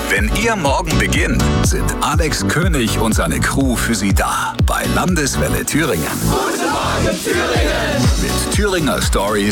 Wenn Ihr Morgen beginnt, sind Alex König und seine Crew für Sie da. Bei Landeswelle Thüringen. Guten Morgen Thüringen! Mit Thüringer Stories